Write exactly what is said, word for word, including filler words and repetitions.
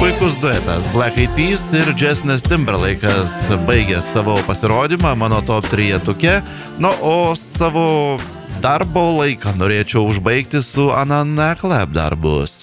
Puikus duetas Black Eyed Peas ir Justin Timberlake'as baigė savo pasirodymą mano top trejetuke, nu, o savo darbo laiką norėčiau užbaigti su Anana Clap darbus.